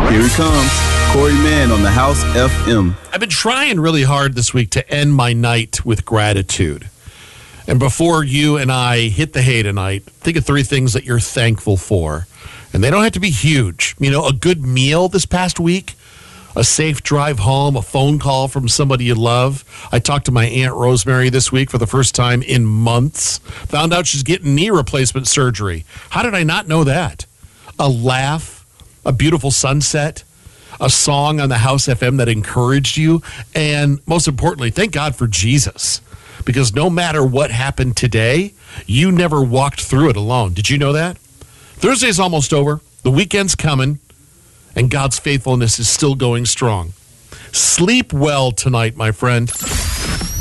Here he comes, Corey Mann on the House FM. I've been trying really hard this week to end my night with gratitude. And before you and I hit the hay tonight, think of 3 things that you're thankful for. And they don't have to be huge. You know, a good meal this past week, a safe drive home, a phone call from somebody you love. I talked to my Aunt Rosemary this week for the first time in months. Found out she's getting knee replacement surgery. How did I not know that? A laugh, a beautiful sunset, a song on the House FM that encouraged you, and most importantly, thank God for Jesus. Because no matter what happened today, you never walked through it alone. Did you know that? Thursday's almost over. The weekend's coming. And God's faithfulness is still going strong. Sleep well tonight, my friend.